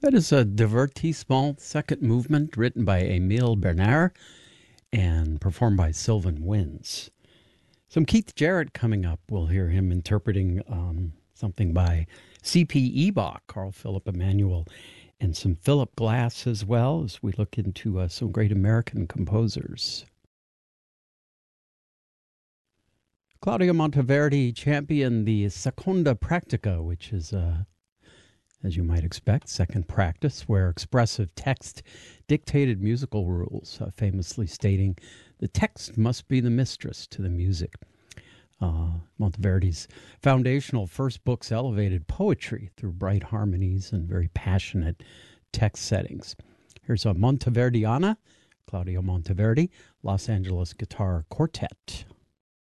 That is a divertissement second movement written by Emile Bernard and performed by Sylvan Winds. Some Keith Jarrett coming up. We'll hear him interpreting something by C.P. Ebach, Carl Philipp Emanuel, and some Philip Glass as well as we look into some great American composers. Claudio Monteverdi championed the Seconda Practica, which is, as you might expect, second practice, where expressive text dictated musical rules, famously stating, "The text must be the mistress to the music." Monteverdi's foundational first books elevated poetry through bright harmonies and very passionate text settings. Here's a Monteverdiana, Claudio Monteverdi, Los Angeles Guitar Quartet.